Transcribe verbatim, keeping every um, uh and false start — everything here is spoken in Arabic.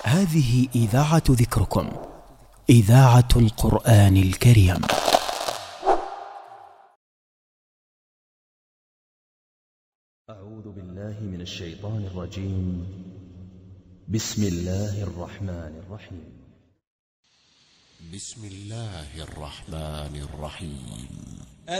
هذه إذاعة ذكركم، إذاعة القرآن الكريم. أعوذ بالله من الشيطان الرجيم. بسم الله الرحمن الرحيم. بسم الله الرحمن الرحيم.